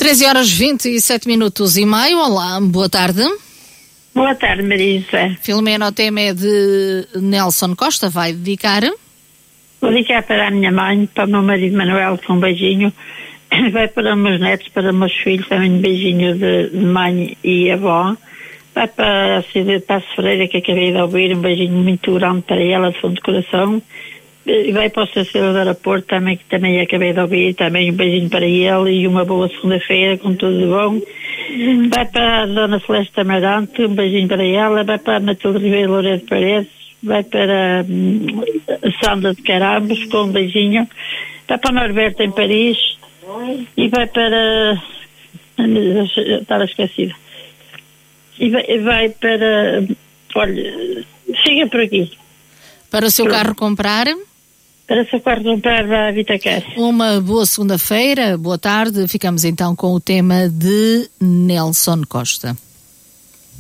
13h27:30. Olá, boa tarde. Boa tarde, Marisa. Filomena, o tema é de Nelson Costa, vai dedicar? Vou dedicar para a minha mãe, para o meu marido Manuel, com um beijinho. Vai para os meus netos, para os meus filhos, também um beijinho de mãe e avó. Vai para a cidade de Passo Ferreira, que acabei de ouvir, um beijinho muito grande para ela, de fundo de coração. E vai para o Cecílio do Aeroporto, também, que também acabei de ouvir, também um beijinho para ele e uma boa segunda-feira, com tudo de bom. Vai para a Dona Celeste Amarante, um beijinho para ela. Vai para a Matilde Ribeiro Loureiro Paredes, vai para a Sandra de Carambos, com um beijinho. Vai para a Norberto em Paris e vai para... estava esquecida. E vai para... olha, chega por aqui. Para o seu carro comprar? Para o seu carro comprar, vai a Vitacar. Uma boa segunda-feira, boa tarde. Ficamos então com o tema de Nelson Costa.